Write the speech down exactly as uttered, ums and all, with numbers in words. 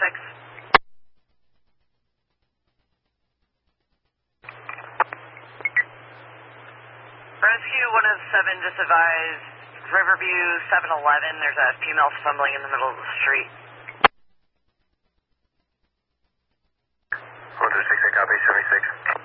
six. Rescue one oh seven, just advised Riverview seven eleven. There's a female stumbling in the middle of the street. one two six, I copy, seventy-six.